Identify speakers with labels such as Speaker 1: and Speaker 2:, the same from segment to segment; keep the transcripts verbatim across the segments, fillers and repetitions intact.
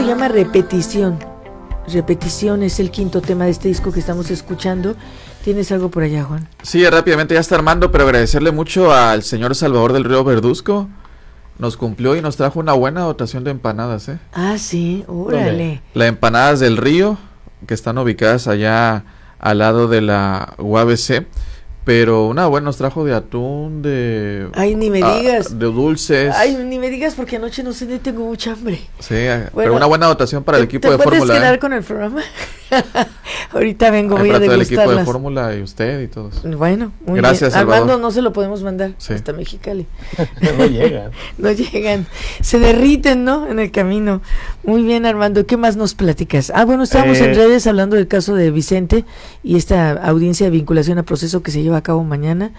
Speaker 1: llama Repetición. Repetición es el quinto tema de este disco que estamos escuchando. ¿Tienes algo por allá, Juan?
Speaker 2: Sí, rápidamente ya está Armando, pero agradecerle mucho al señor Salvador del Río Verduzco. Nos cumplió y nos trajo una buena dotación de empanadas, ¿eh?
Speaker 1: Ah, sí, órale.
Speaker 2: Las empanadas del Río, que están ubicadas allá al lado de la U A B C. Pero una buena nos trajo de atún, de...
Speaker 1: Ay, ni me digas.
Speaker 2: Ah, de dulces.
Speaker 1: Ay, ni me digas porque anoche no cené, tengo mucha hambre.
Speaker 2: Sí, bueno, pero una buena dotación para el equipo de Fórmula.
Speaker 1: ¿Te puedes quedar
Speaker 2: ¿eh?
Speaker 1: con el programa? Ahorita vengo,
Speaker 2: Ay,
Speaker 1: voy a degustarlas.
Speaker 2: Todo el equipo de Fórmula y usted y todos.
Speaker 1: Bueno, muy
Speaker 2: Gracias,
Speaker 1: bien.
Speaker 2: Salvador.
Speaker 1: Armando no se lo podemos mandar sí. hasta Mexicali.
Speaker 3: No llegan.
Speaker 1: No llegan. Se derriten, ¿no? En el camino. Muy bien, Armando. ¿Qué más nos platicas? Ah, bueno, estábamos eh... en redes hablando del caso de Vicente y esta audiencia de vinculación a proceso que se lleva a cabo mañana.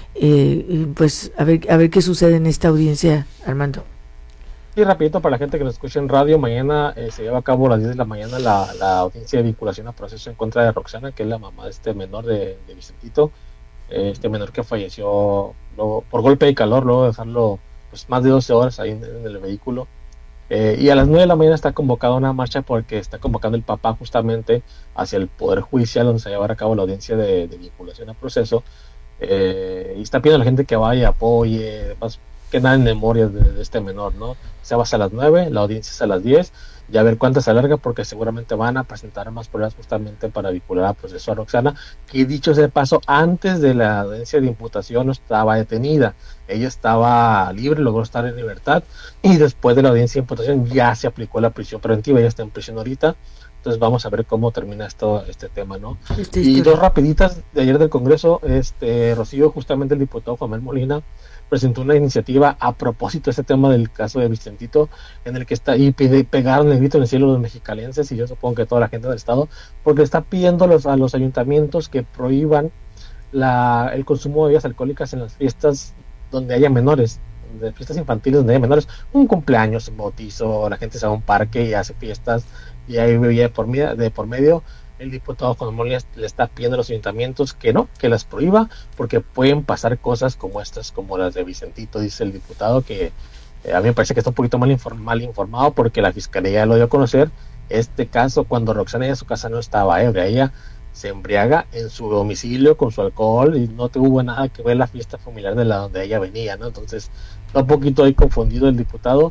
Speaker 1: Eh, pues a ver, a ver qué sucede en esta audiencia, Armando.
Speaker 3: Y rapidito para la gente que nos escucha en radio, mañana eh, se lleva a cabo a las diez de la mañana la, la audiencia de vinculación a proceso en contra de Roxana, que es la mamá de este menor de, de Vicentito, eh, este menor que falleció luego, por golpe de calor, luego de dejarlo pues, más de doce horas ahí en, en el vehículo. Eh, y a las nueve de la mañana está convocada una marcha porque está convocando el papá justamente hacia el Poder Judicial, donde se va a llevar a cabo la audiencia de, de vinculación a proceso. Eh, y está pidiendo a la gente que vaya, apoye, más que nada en memoria de, de este menor, ¿no? Se va a las nueve, la audiencia es a las diez, y a ver cuánto se alarga, porque seguramente van a presentar más pruebas justamente para vincular a proceso a Roxana, que dicho sea de paso, antes de la audiencia de imputación no estaba detenida, ella estaba libre, logró estar en libertad, y después de la audiencia de imputación ya se aplicó la prisión preventiva, ya está en prisión ahorita. Entonces vamos a ver cómo termina esto, este tema, ¿no? Este y dos rapiditas de ayer del Congreso, este Rocío, justamente el diputado Juan Manuel Molina, presentó una iniciativa a propósito de este tema del caso de Vicentito, en el que está y pide, pegaron el grito en el cielo los mexicalenses, y yo supongo que toda la gente del estado, porque está pidiendo a los, a los ayuntamientos que prohíban la, el consumo de bebidas alcohólicas en las fiestas donde haya menores, de fiestas infantiles donde haya menores, un cumpleaños, un bautizo, la gente se va a un parque y hace fiestas, y hay bebida de por, de por medio. El diputado Juan Molina le está pidiendo a los ayuntamientos que no, que las prohíba, porque pueden pasar cosas como estas, como las de Vicentito, dice el diputado, que eh, a mí me parece que está un poquito mal, inform mal informado, porque la fiscalía lo dio a conocer, este caso cuando Roxana en su casa no estaba ebria, ella se embriaga en su domicilio con su alcohol y no tuvo nada que ver la fiesta familiar de la donde ella venía, ¿no? Entonces está un poquito ahí confundido el diputado.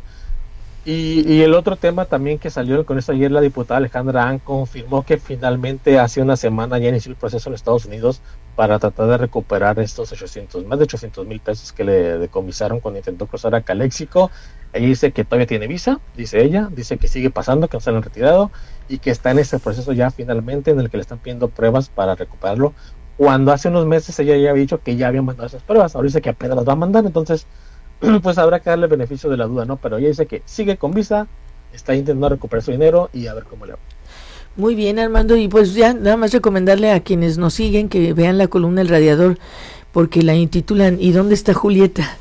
Speaker 3: Y, y el otro tema también que salió con esto ayer, la diputada Alejandra An confirmó que finalmente hace una semana ya inició el proceso en Estados Unidos para tratar de recuperar estos ochocientos, más de ochocientos mil pesos que le decomisaron cuando intentó cruzar a Caléxico. Ella dice que todavía tiene visa, dice ella, dice que sigue pasando, que no se lo han retirado y que está en ese proceso ya finalmente en el que le están pidiendo pruebas para recuperarlo, cuando hace unos meses ella ya había dicho que ya había mandado esas pruebas, ahora dice que apenas las va a mandar, entonces pues habrá que darle el beneficio de la duda, ¿no? Pero ella dice que sigue con visa, está intentando recuperar su dinero y a ver cómo le va.
Speaker 1: Muy bien, Armando, y pues ya nada más recomendarle a quienes nos siguen que vean la columna El Radiador, porque la intitulan ¿Y dónde está Julieta?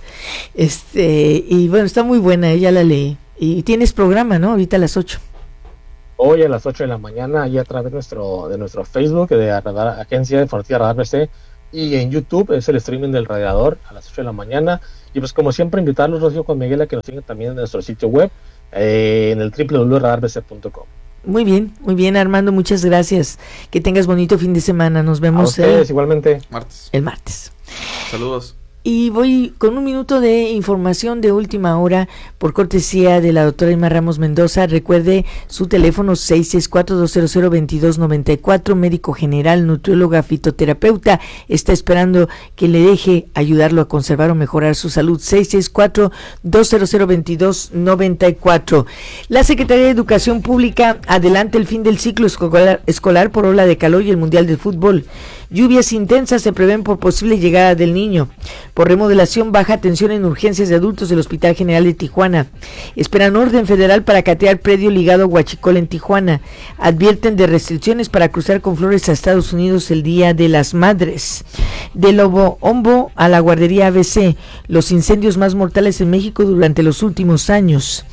Speaker 1: Este, y bueno, está muy buena, ella la leí. Y tienes programa, ¿no? Ahorita a las ocho.
Speaker 3: Hoy a las ocho de la mañana, y a través de nuestro, de nuestro Facebook, de Radar, Agencia de Informativa Radar B C, y en YouTube es el streaming del Radiador a las ocho de la mañana. Y pues como siempre invitarlos, Rocío, con Miguel, a que nos sigan también en nuestro sitio web, eh, en el doble u doble u doble u punto radar b c punto com.
Speaker 1: Muy bien, muy bien, Armando, muchas gracias. Que tengas bonito fin de semana. Nos vemos
Speaker 3: a ustedes,
Speaker 1: el,
Speaker 3: igualmente.
Speaker 2: Martes.
Speaker 1: el martes.
Speaker 2: Saludos.
Speaker 1: Y voy con un minuto de información de última hora por cortesía de la doctora Irma Ramos Mendoza. Recuerde su teléfono seis seis cuatro, dos cero cero, veintidós noventa y cuatro, médico general, nutrióloga, fitoterapeuta. Está esperando que le deje ayudarlo a conservar o mejorar su salud. seis seis cuatro, dos cero cero, veintidós noventa y cuatro. La Secretaría de Educación Pública adelanta el fin del ciclo escolar, escolar por ola de calor y el Mundial del Fútbol. Lluvias intensas se prevén por posible llegada del Niño. Por remodelación, baja tensión en urgencias de adultos del Hospital General de Tijuana. Esperan orden federal para catear predio ligado a Huachicol en Tijuana. Advierten de restricciones para cruzar con flores a Estados Unidos el Día de las Madres. De Lobo Hombo a la guardería A B C, los incendios más mortales en México durante los últimos años.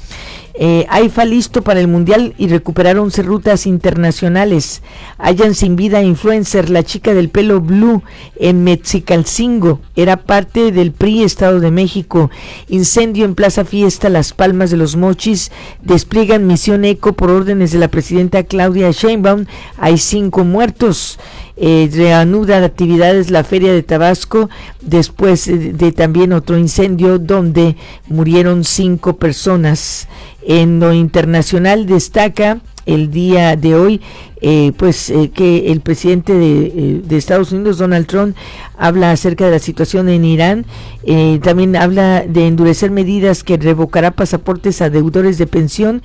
Speaker 1: Eh, AIFA listo para el Mundial y recuperar once rutas internacionales. Hallan sin vida influencer, la chica del pelo blue en Mexicalcingo. Era parte del P R I Estado de México. Incendio en Plaza Fiesta, Las Palmas de los Mochis. Despliegan misión ECO por órdenes de la presidenta Claudia Sheinbaum. Hay cinco muertos. Eh, reanuda actividades la Feria de Tabasco después de, de también otro incendio donde murieron cinco personas. En lo internacional destaca el día de hoy eh, pues eh, que el presidente de, eh, de Estados Unidos, Donald Trump, habla acerca de la situación en Irán. Eh, también habla de endurecer medidas que revocará pasaportes a deudores de pensión,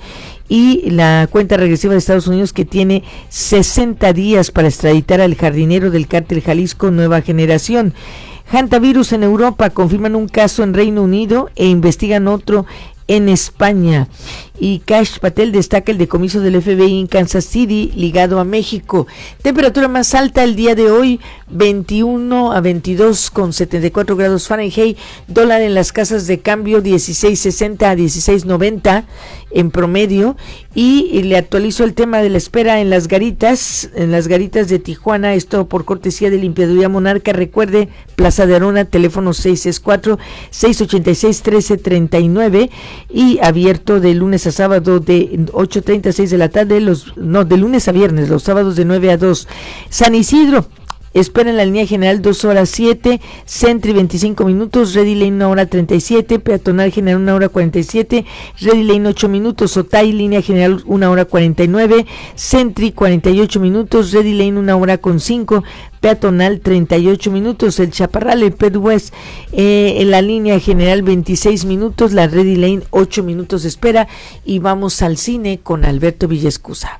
Speaker 1: y la cuenta regresiva de Estados Unidos, que tiene sesenta días para extraditar al jardinero del cártel Jalisco Nueva Generación. Hantavirus en Europa, confirman un caso en Reino Unido e investigan otro en España. Y Kash Patel destaca el decomiso del F B I en Kansas City ligado a México. Temperatura más alta el día de hoy, veintiuno a veintidós con setenta y cuatro grados Fahrenheit. Dólar en las casas de cambio dieciséis sesenta a dieciséis noventa en promedio. Y, y le actualizo el tema de la espera en las garitas, en las garitas de Tijuana, esto por cortesía de Limpiaduría Monarca. Recuerde, Plaza de Arona, teléfono seis seis cuatro, seis ocho seis, uno tres tres nueve, y abierto de lunes a sábado de ocho treinta a seis de la tarde, los no, de lunes a viernes, los sábados de nueve a dos. San Isidro, espera en la línea general dos horas siete, Sentry veinticinco minutos, Ready Lane una hora treinta y siete, Peatonal General una hora cuarenta y siete, Ready Lane ocho minutos, Otay línea general una hora cuarenta y nueve, Sentry cuarenta y ocho minutos, Ready Lane una hora con cinco, Peatonal treinta y ocho minutos, el Chaparral, el Pet West eh, en la línea general veintiséis minutos, la Ready Lane ocho minutos de espera. Y vamos al cine con Alberto Villescusa.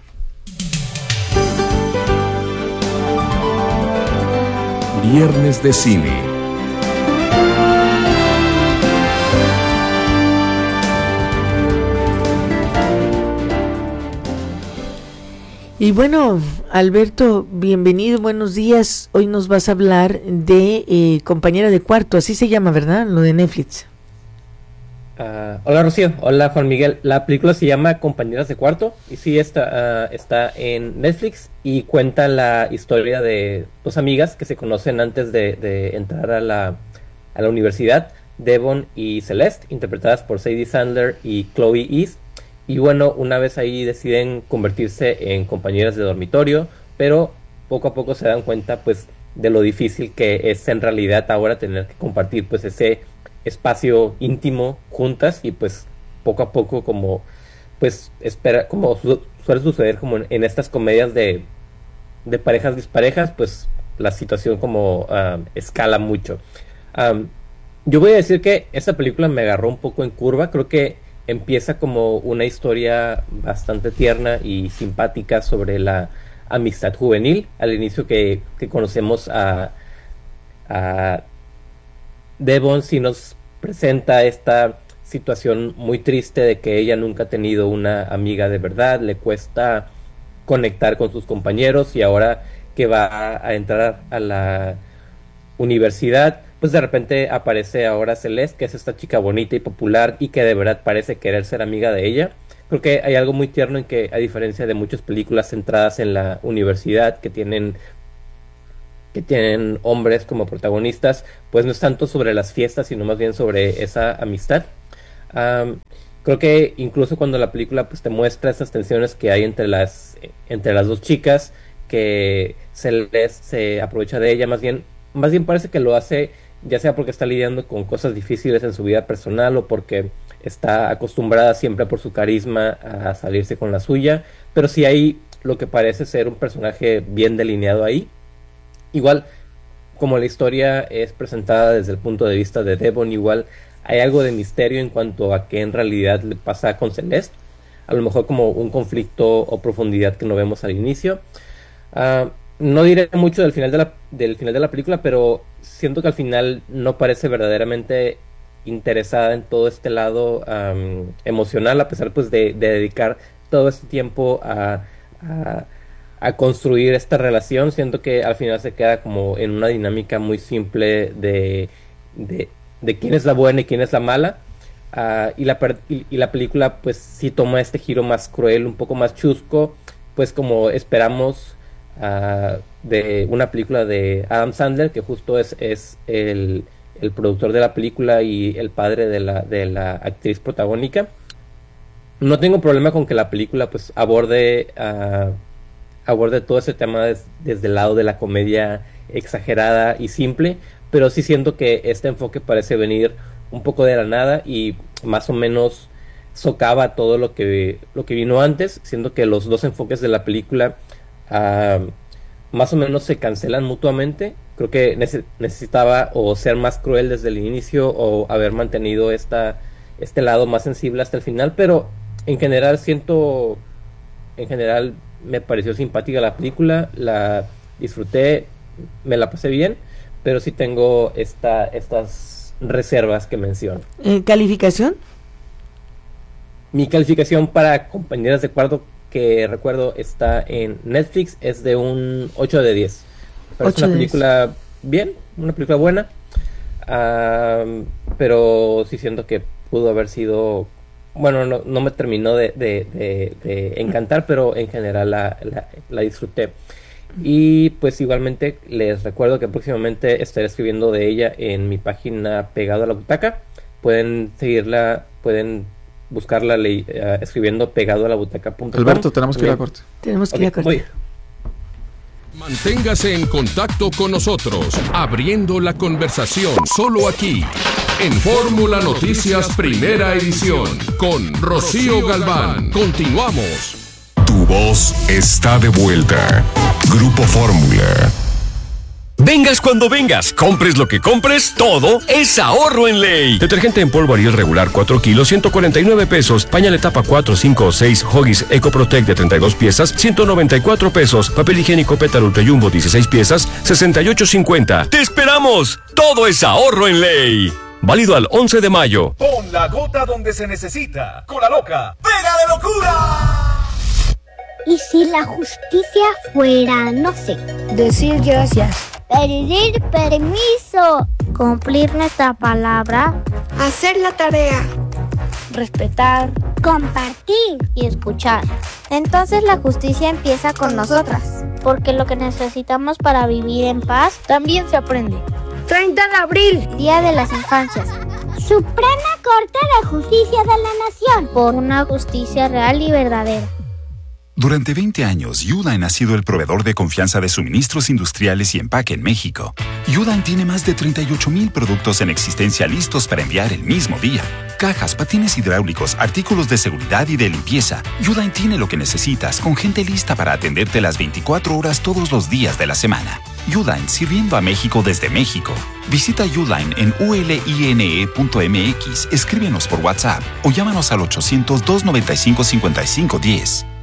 Speaker 4: Viernes de cine.
Speaker 1: Y bueno, Alberto, bienvenido, buenos días. Hoy nos vas a hablar de eh, Compañera de Cuarto, así se llama, ¿verdad? Lo de Netflix.
Speaker 5: Uh, hola Rocío, hola Juan Miguel. La película se llama Compañeras de Cuarto y sí está, uh, está en Netflix y cuenta la historia de dos amigas que se conocen antes de, de entrar a la, a la universidad, Devon y Celeste, interpretadas por Sadie Sandler y Chloe East. Y bueno, una vez ahí deciden convertirse en compañeras de dormitorio, pero poco a poco se dan cuenta pues de lo difícil que es en realidad ahora tener que compartir pues ese espacio íntimo juntas, y pues poco a poco, como pues espera, como su, suele suceder como en, en estas comedias de, de parejas disparejas, pues la situación como um, escala mucho. Um, yo voy a decir que esta película me agarró un poco en curva. Creo que empieza como una historia bastante tierna y simpática sobre la amistad juvenil. Al inicio que, que conocemos a, a Devon, sí nos presenta esta situación muy triste de que ella nunca ha tenido una amiga de verdad, le cuesta conectar con sus compañeros, y ahora que va a, a entrar a la universidad, pues de repente aparece ahora Celeste, que es esta chica bonita y popular y que de verdad parece querer ser amiga de ella. Creo que hay algo muy tierno en que, a diferencia de muchas películas centradas en la universidad que tienen que tienen hombres como protagonistas, pues no es tanto sobre las fiestas, sino más bien sobre esa amistad. Um, creo que incluso cuando la película pues te muestra esas tensiones que hay entre las entre las dos chicas, que Celeste se aprovecha de ella, más bien más bien parece que lo hace ya sea porque está lidiando con cosas difíciles en su vida personal, o porque está acostumbrada siempre por su carisma a salirse con la suya, pero sí hay lo que parece ser un personaje bien delineado ahí. Igual, como la historia es presentada desde el punto de vista de Devon, igual hay algo de misterio en cuanto a qué en realidad le pasa con Celeste. A lo mejor como un conflicto o profundidad que no vemos al inicio. Uh, no diré mucho del final de la, del final de la película, pero siento que al final no parece verdaderamente interesada en todo este lado um, emocional, a pesar pues de, de dedicar todo este tiempo a... a a construir esta relación. Siento que al final se queda como en una dinámica muy simple de, de, de quién es la buena y quién es la mala. Uh, y, la per- y, y la película pues sí toma este giro más cruel, un poco más chusco, pues como esperamos uh, de una película de Adam Sandler, que justo es, es el, el productor de la película y el padre de la, de la actriz protagónica. No tengo problema con que la película pues aborde uh, aborde todo ese tema des, desde el lado de la comedia exagerada y simple, pero sí siento que este enfoque parece venir un poco de la nada y más o menos socava todo lo que lo que vino antes, siendo que los dos enfoques de la película uh, más o menos se cancelan mutuamente. Creo que nece- necesitaba o ser más cruel desde el inicio o haber mantenido esta este lado más sensible hasta el final, pero en general siento en general me pareció simpática la película, la disfruté, me la pasé bien, pero sí tengo esta estas reservas que menciono.
Speaker 1: Eh, ¿Calificación?
Speaker 5: Mi calificación para Compañeras de Cuarto, que recuerdo está en Netflix, es de un ocho de diez. Pero es una película bien, una película buena, uh, pero sí siento que pudo haber sido, bueno, no, no me terminó de, de, de, de encantar, pero en general la, la, la disfruté. Y pues igualmente les recuerdo que próximamente estaré escribiendo de ella en mi página Pegado a la Butaca. Pueden seguirla, pueden buscarla le, uh, escribiendo pegado a la butaca punto com.
Speaker 2: Alberto, tenemos que ir a corte.
Speaker 1: Tenemos que
Speaker 5: okay,
Speaker 1: ir a corte.
Speaker 5: Voy.
Speaker 4: Manténgase en contacto con nosotros, abriendo la conversación solo aquí, en Fórmula Noticias Primera Edición, con Rocío Galván. Continuamos.
Speaker 6: Tu voz está de vuelta. Grupo Fórmula.
Speaker 7: Vengas cuando vengas, compres lo que compres, todo es ahorro en Ley. Detergente en polvo Ariel regular cuatro kilos, ciento cuarenta y nueve pesos. Pañal etapa cuatro, cinco o seis, Huggies Eco Protect de treinta y dos piezas, ciento noventa y cuatro pesos. Papel higiénico Pétalo Ultra Jumbo dieciséis piezas, sesenta y ocho cincuenta. ¡Te esperamos! Todo es ahorro en Ley. Válido al once de mayo.
Speaker 8: Pon la gota donde se necesita. Con la loca. ¡Pega de locura!
Speaker 9: ¿Y si la justicia fuera, no sé,
Speaker 10: decir gracias,
Speaker 9: pedir permiso, cumplir nuestra palabra,
Speaker 10: hacer la tarea,
Speaker 9: respetar, compartir y escuchar? Entonces la justicia empieza con nosotras, porque lo que necesitamos para vivir en paz también se aprende.
Speaker 10: treinta de abril,
Speaker 9: Día de las Infancias. Suprema Corte de Justicia de la Nación, por una justicia real y verdadera.
Speaker 6: Durante veinte años, Uline ha sido el proveedor de confianza de suministros industriales y empaque en México. Uline tiene más de treinta y ocho mil productos en existencia listos para enviar el mismo día. Cajas, patines hidráulicos, artículos de seguridad y de limpieza. Uline tiene lo que necesitas, con gente lista para atenderte las veinticuatro horas todos los días de la semana. Uline, sirviendo a México desde México. Visita Uline en u l i n e punto m x, escríbenos por WhatsApp o llámanos al ochocientos, doscientos noventa y cinco, cincuenta y cinco diez.